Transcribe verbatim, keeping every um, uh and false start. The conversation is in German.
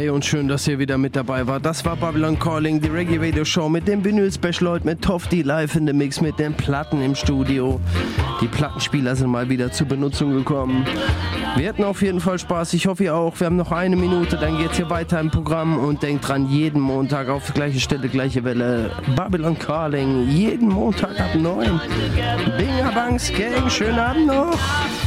Hey und schön, dass ihr wieder mit dabei wart. Das war Babylon Calling, die Reggae Radio Show mit dem Vinyl-Special heute mit Tofty live in the Mix mit den Platten im Studio. Die Plattenspieler sind mal wieder zur Benutzung gekommen. Wir hatten auf jeden Fall Spaß, ich hoffe ihr auch. Wir haben noch eine Minute, dann geht's hier weiter im Programm und denkt dran, jeden Montag auf gleiche Stelle, gleiche Welle. Babylon Calling, jeden Montag ab neun. Binga Bangs Gang, schönen Abend noch.